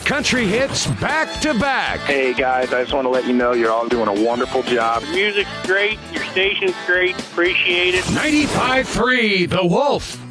country hits back to back. Hey, guys, I just want to let you know you're all doing a wonderful job. Music's great. Your station's great. Appreciate it. 95.3 The Wolf.